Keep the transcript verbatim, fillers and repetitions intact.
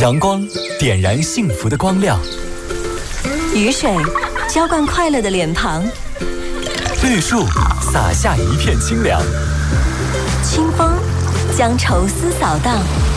阳光点燃幸福的光亮， 雨水浇灌快乐的脸庞， 绿树洒下一片清凉， 清风将愁思扫荡。